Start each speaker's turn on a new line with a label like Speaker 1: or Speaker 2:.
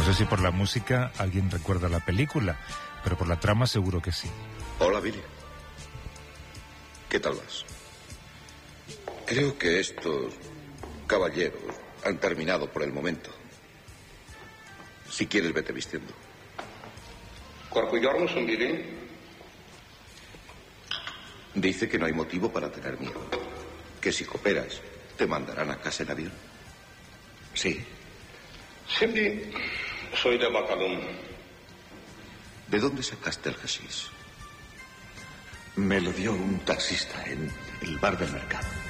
Speaker 1: sé si por la música alguien recuerda la película, pero por la trama seguro que sí.
Speaker 2: Hola, Billy. ¿Qué tal vas? Creo que estos caballeros han terminado por el momento. Si quieres, vete vistiendo.
Speaker 3: Corcullornos un Billy.
Speaker 2: Dice que no hay motivo para tener miedo. Que si cooperas, te mandarán a casa en avión. Sí.
Speaker 3: Cindy, soy de Bacalún.
Speaker 2: ¿De dónde sacaste el hashish?
Speaker 4: Me lo dio un taxista en el bar del mercado.